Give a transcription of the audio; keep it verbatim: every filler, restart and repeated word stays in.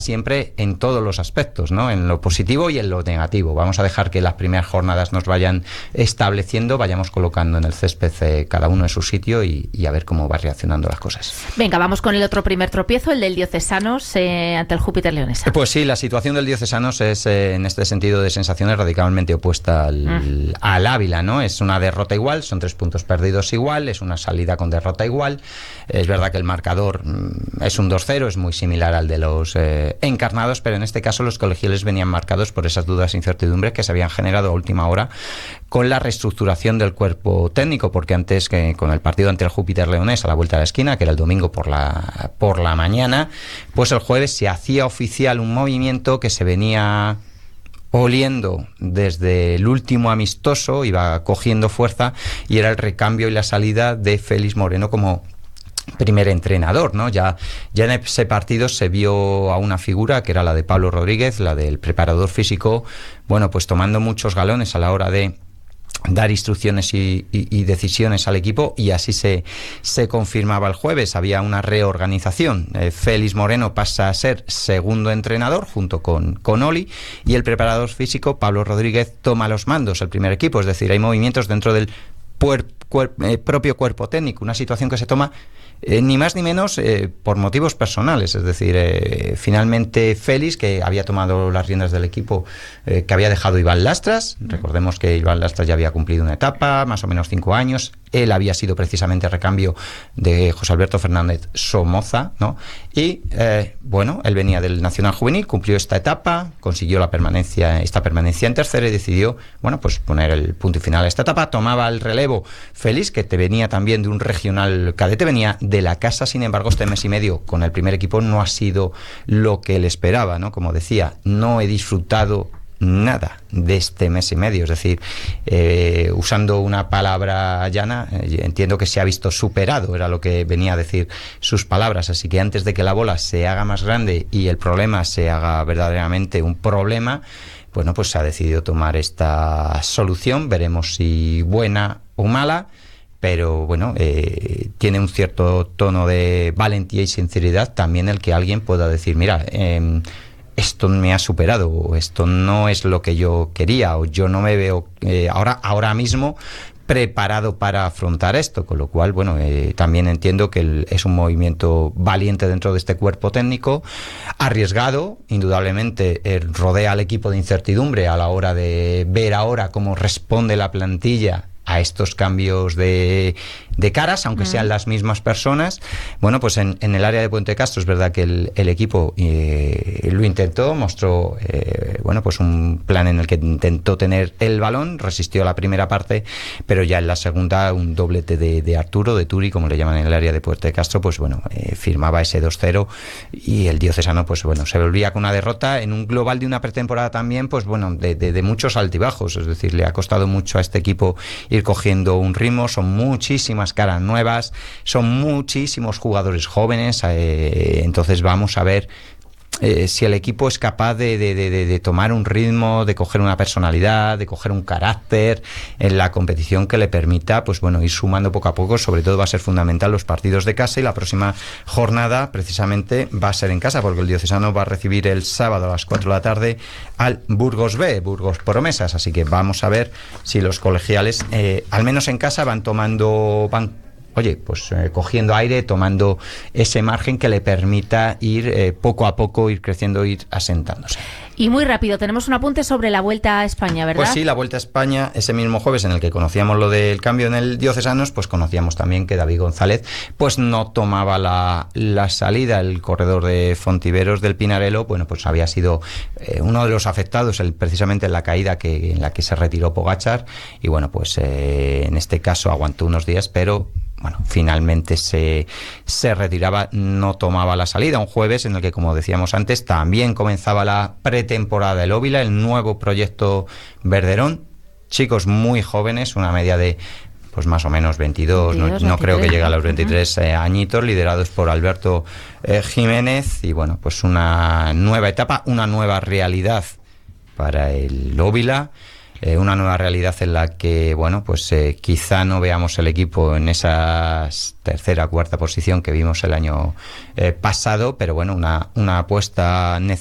siempre en todos los aspectos, ¿no? En lo positivo y en lo negativo. Vamos a dejar que las primeras jornadas nos vayan estableciendo, vayamos colocando en el césped eh, cada uno en su sitio y, y a ver cómo va reaccionando las cosas. Venga, vamos con el otro primer tropiezo, el del Diocesanos eh, ante el Júpiter Leonesa. Pues sí, la situación del Diocesanos es eh, en este sentido de sensaciones radicalmente opuesta al, mm. al Ávila, ¿no? Es una derrota igual, son tres puntos perdidos igual, es una salida con derrota igual. Es verdad que el marcador mm, es un dos cero, es muy similar al de los eh, encarnados, pero en este caso los colegiales venían marcados por esas dudas e incertidumbres que se habían generado a última hora con la reestructuración del cuerpo técnico, porque antes que con el partido ante el Júpiter Leonesa a la vuelta de la esquina, que era el domingo por la, por la mañana, pues el jueves se hacía oficial un movimiento que se venía oliendo desde el último amistoso, iba cogiendo fuerza, y era el recambio y la salida de Félix Moreno como primer entrenador, ¿no? Ya, ya en ese partido se vio a una figura que era la de Pablo Rodríguez, la del preparador físico, bueno, pues tomando muchos galones a la hora de dar instrucciones y, y, y decisiones al equipo, y así se, se confirmaba el jueves. Había una reorganización. Eh, Félix Moreno pasa a ser segundo entrenador junto con, con Oli, y el preparador físico, Pablo Rodríguez, toma los mandos, el primer equipo. Es decir, hay movimientos dentro del puer, cuer, eh, propio cuerpo técnico, una situación que se toma Eh, ni más ni menos eh, por motivos personales. Es decir, eh, finalmente Félix, que había tomado las riendas del equipo, eh, que había dejado Iván Lastras, recordemos que Iván Lastras ya había cumplido una etapa, más o menos cinco años, él había sido precisamente recambio de José Alberto Fernández Somoza, ¿no? Y eh, bueno, él venía del Nacional Juvenil, cumplió esta etapa, consiguió la permanencia, esta permanencia en tercera, y decidió, bueno, pues poner el punto y final a esta etapa. Tomaba el relevo Félix, que te venía también de un regional cadete, venía de la casa. Sin embargo, este mes y medio con el primer equipo no ha sido lo que él esperaba, ¿no? Como decía, no he disfrutado nada de este mes y medio. Es decir, eh, usando una palabra llana, eh, entiendo que se ha visto superado, era lo que venía a decir sus palabras. Así que antes de que la bola se haga más grande y el problema se haga verdaderamente un problema, bueno, pues se ha decidido tomar esta solución. Veremos si buena o mala, pero bueno, eh, tiene un cierto tono de valentía y sinceridad también el que alguien pueda decir, mira, eh, esto me ha superado, o esto no es lo que yo quería, o yo no me veo eh, ahora, ahora mismo preparado para afrontar esto. Con lo cual, bueno, eh, también entiendo que el, es un movimiento valiente dentro de este cuerpo técnico, arriesgado, indudablemente, eh, rodea al equipo de incertidumbre a la hora de ver ahora cómo responde la plantilla a estos cambios de, de caras, aunque sean las mismas personas. Bueno, pues en, en el área de Puente Castro es verdad que el, el equipo eh, lo intentó, mostró eh, bueno, pues un plan en el que intentó tener el balón, resistió la primera parte, pero ya en la segunda un doblete de, de Arturo, de Turi, como le llaman en el área de Puente Castro, pues bueno, eh, firmaba ese dos cero, y el diocesano, pues bueno, se volvía con una derrota en un global de una pretemporada también, pues bueno, de, de, de muchos altibajos. Es decir, le ha costado mucho a este equipo ir cogiendo un ritmo, son muchísimas caras nuevas, son muchísimos jugadores jóvenes, eh, entonces vamos a ver eh, si el equipo es capaz de, de, de, de tomar un ritmo, de coger una personalidad, de coger un carácter en la competición que le permita, pues bueno, ir sumando poco a poco. Sobre todo va a ser fundamental los partidos de casa, y la próxima jornada precisamente va a ser en casa, porque el diocesano va a recibir el sábado a las cuatro de la tarde al Burgos B, Burgos Promesas. Así que vamos a ver si los colegiales, eh, al menos en casa, van tomando, van oye, pues eh, cogiendo aire, tomando ese margen que le permita ir eh, poco a poco, ir creciendo, ir asentándose. Y muy rápido, tenemos un apunte sobre la Vuelta a España, ¿verdad? Pues sí, la Vuelta a España, ese mismo jueves en el que conocíamos lo del cambio en el Diocesanos, pues conocíamos también que David González pues no tomaba la, la salida. El corredor de Fontiveros del Pinarello, bueno, pues había sido eh, uno de los afectados el, precisamente en la caída que, en la que se retiró Pogačar, y bueno, pues eh, en este caso aguantó unos días, pero bueno, finalmente se, se retiraba, no tomaba la salida. Un jueves en el que, como decíamos antes, también comenzaba la pretemporada del Óvila, el nuevo proyecto Verderón. Chicos muy jóvenes, una media de pues más o menos veintidós, veintidós no, no creo que llegue a los veintitrés uh-huh. eh, añitos, liderados por Alberto eh, Jiménez. Y bueno, pues una nueva etapa, una nueva realidad para el Óvila. eh, una nueva realidad en la que, bueno, pues eh, quizá no veamos el equipo en esa tercera, cuarta posición que vimos el año eh, pasado, pero bueno, una, una apuesta necesaria